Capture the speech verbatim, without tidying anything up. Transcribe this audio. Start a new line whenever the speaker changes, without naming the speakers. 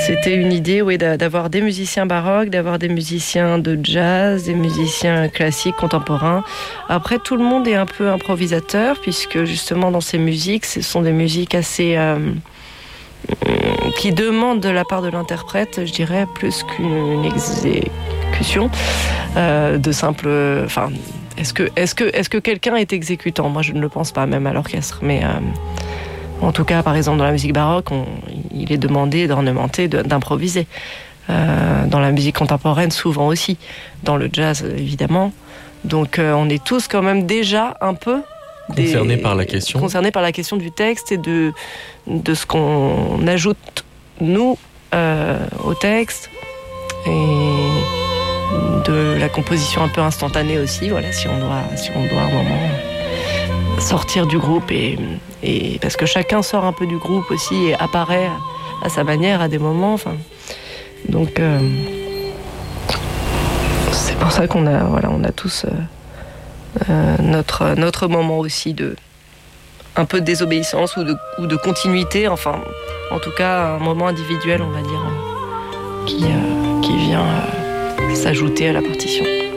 c'était une idée, oui, d'avoir des musiciens baroques, d'avoir des musiciens de jazz, des musiciens classiques, contemporains. Après, tout le monde est un peu improvisateur, puisque justement dans ces musiques, ce sont des musiques assez... Euh, qui demandent de la part de l'interprète, je dirais, plus qu'une exécution, euh, de simple... Enfin, est-ce que, est-ce que, est-ce que quelqu'un est exécutant ? Moi, je ne le pense pas, même à l'orchestre, mais... Euh, En tout cas, par exemple, dans la musique baroque, on, il est demandé d'ornementer, de, d'improviser. Euh, dans la musique contemporaine, souvent aussi. Dans le jazz, évidemment. Donc, euh, on est tous quand même déjà un peu...
Concernés par la question.
Concernés par la question du texte et de, de ce qu'on ajoute, nous, euh, au texte. Et de la composition un peu instantanée aussi. Voilà, si on doit, si on doit à un moment... sortir du groupe et, et parce que chacun sort un peu du groupe aussi et apparaît à, à sa manière à des moments, enfin donc euh, c'est pour ça qu'on a voilà on a tous euh, euh, notre notre moment aussi de un peu de désobéissance ou de ou de continuité, enfin en tout cas un moment individuel, on va dire, euh, qui euh, qui vient euh, s'ajouter à la partition.